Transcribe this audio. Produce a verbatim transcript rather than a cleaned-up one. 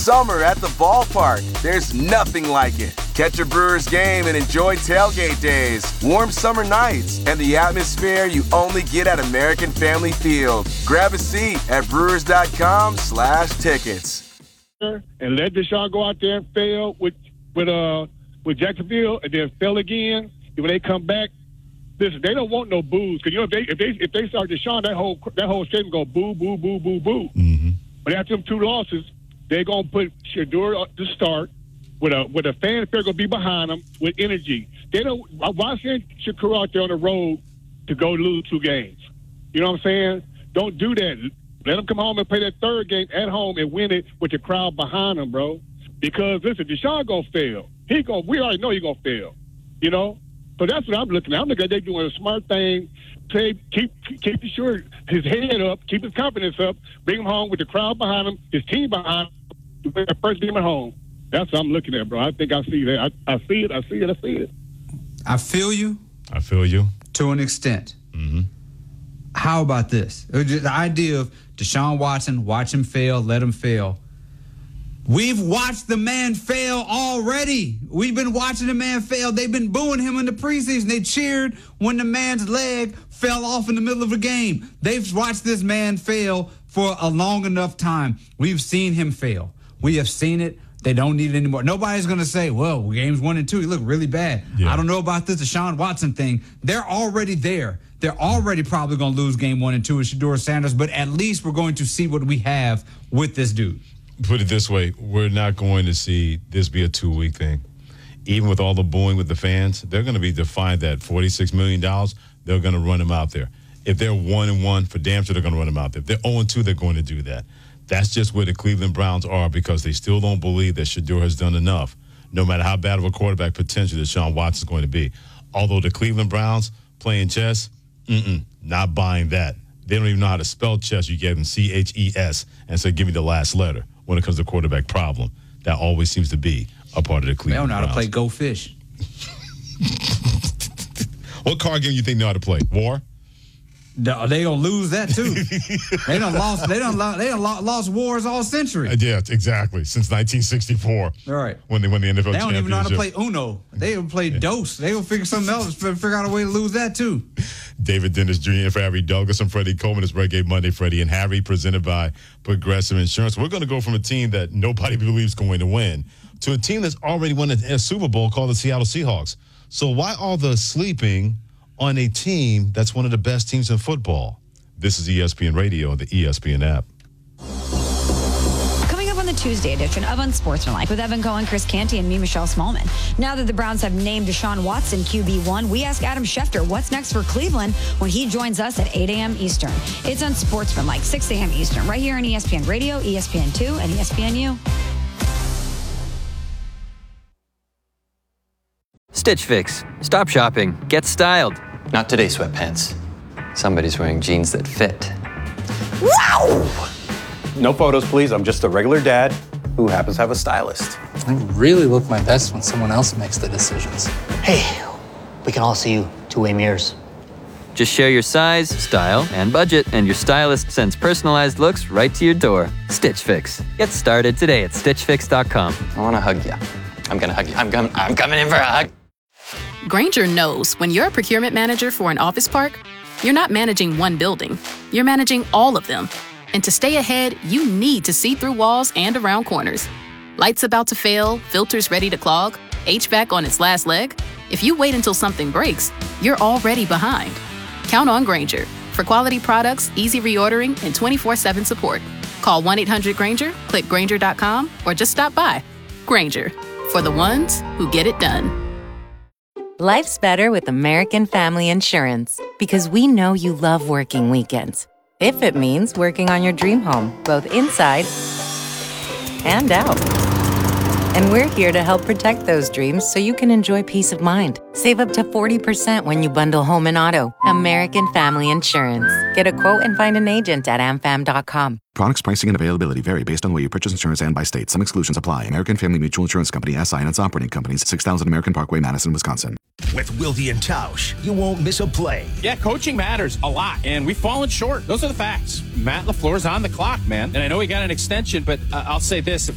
summer at the ballpark. There's nothing like it. Catch a Brewers game and enjoy tailgate days, warm summer nights, and the atmosphere you only get at American Family Field. Grab a seat at brewers.com slash tickets. And let Deshaun go out there and fail with with uh with Jacksonville, and then fail again. And when they come back, listen, they don't want no boos. Because, you know, if they, if they if they start Deshaun, that whole that whole stadium go boo, boo, boo, boo, boo. Mm-hmm. But after them two losses, they're going to put Shedeur to start with a with a fanfare going to be behind them with energy. They don't. Why send Shakur out there on the road to go lose two games? You know what I'm saying? Don't do that. Let them come home and play that third game at home and win it with the crowd behind them, bro. Because, listen, Deshaun going to fail. He gonna, we already know he's going to fail, you know? So that's what I'm looking at. I'm looking at they doing a smart thing. Play, keep keep sure his head up, keep his confidence up, bring him home with the crowd behind him, his team behind him, to win the first game at home. That's what I'm looking at, bro. I think I see that. I, I see it. I see it. I see it. I feel you. I feel you. To an extent. Mm-hmm. How about this? The idea of Deshaun Watson, watch him fail, let him fail. We've watched the man fail already. We've been watching the man fail. They've been booing him in the preseason. They cheered when the man's leg fell off in the middle of a game. They've watched this man fail for a long enough time. We've seen him fail. We have seen it. They don't need it anymore. Nobody's going to say, well, games one and two, he looked really bad. Yeah. I don't know about this Deshaun Watson thing. They're already there. They're already probably going to lose game one and two with Shedeur Sanders, but at least we're going to see what we have with this dude. Put it this way, we're not going to see this be a two-week thing. Even with all the booing with the fans, they're going to be defined that forty-six million dollars, they're going to run him out there. If they're one and one, for damn sure they're going to run him out there. If they're oh and two, they're going to do that. That's just where the Cleveland Browns are because they still don't believe that Shedeur has done enough, no matter how bad of a quarterback potential that Deshaun Watson is going to be. Although the Cleveland Browns playing chess, mm-mm, not buying that. They don't even know how to spell chess. You get them C H E S and say, give me the last letter when it comes to quarterback problem. That always seems to be a part of the Cleveland Browns. They don't know how Browns. to play Go Fish. What card game you think they know how to play? War? No, they gonna lose that too. they done lost. They done lost. They done lost wars all century. Uh, yeah, exactly. Since nineteen sixty-four. All right. When they won the N F L championship. They don't even know how to play Uno. They will play yeah. Dos. They will figure something else. Figure out a way to lose that too. David Dennis Junior for Harry Douglas and Freddie Coleman. It's Reggae Monday, Freddie and Harry, presented by Progressive Insurance. We're going to go from a team that nobody believes is going to win to a team that's already won a, a Super Bowl called the Seattle Seahawks. So why all the sleeping on a team that's one of the best teams in football? This is E S P N Radio and the E S P N app. Coming up on the Tuesday edition of Unsportsmanlike with Evan Cohen, Chris Canty, and me, Michelle Smallman. Now that the Browns have named Deshaun Watson Q B one, we ask Adam Schefter what's next for Cleveland when he joins us at eight a.m. Eastern. It's Unsportsmanlike, six a.m. Eastern, right here on E S P N Radio, E S P N two, and E S P N U. Stitch Fix. Stop shopping. Get styled. Not today, sweatpants. Somebody's wearing jeans that fit. Wow! No photos, please. I'm just a regular dad who happens to have a stylist. I really look my best when someone else makes the decisions. Hey, we can all see you two-way mirrors. Just share your size, style, and budget, and your stylist sends personalized looks right to your door. Stitch Fix. Get started today at stitch fix dot com. I want to hug you. I'm going to hug you. I'm, com- I'm coming in for a hug. Grainger knows when you're a procurement manager for an office park, you're not managing one building. You're managing all of them. And to stay ahead, you need to see through walls and around corners. Lights about to fail, filters ready to clog, H V A C on its last leg. If you wait until something breaks, you're already behind. Count on Grainger for quality products, easy reordering, and twenty-four seven support. Call one eight hundred Grainger, click Grainger dot com, or just stop by. Grainger, for the ones who get it done. Life's better with American Family Insurance because we know you love working weekends. If it means working on your dream home, both inside and out. And we're here to help protect those dreams so you can enjoy peace of mind. Save up to forty percent when you bundle home and auto. American Family Insurance. Get a quote and find an agent at a m fam dot com. Products, pricing, and availability vary based on the way you purchase insurance and by state. Some exclusions apply. American Family Mutual Insurance Company, S I and its operating companies, six thousand American Parkway, Madison, Wisconsin. With Wilde and Tausch, you won't miss a play. Yeah, coaching matters a lot, and we've fallen short. Those are the facts. Matt LaFleur's on the clock, man. And I know he got an extension, but uh, I'll say this. If